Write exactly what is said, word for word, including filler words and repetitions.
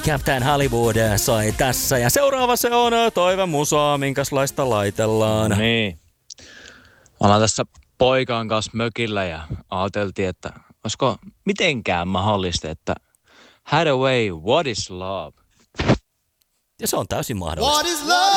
Captain Hollywood sai tässä. Ja seuraava se on Toive Musaa, minkäslaista laitellaan. Niin. Ollaan tässä poikaan kanssa mökillä ja ajateltiin, että olisiko mitenkään mahdollista, että Hathaway, What is Love? Ja se on täysin mahdollista. What is love?